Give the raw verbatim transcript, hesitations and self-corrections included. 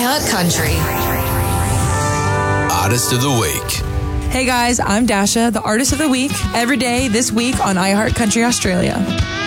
iHeart Country. Artist of the Week. Hey guys, I'm Dasha, the Artist of the Week, every day this week on iHeart Country Australia.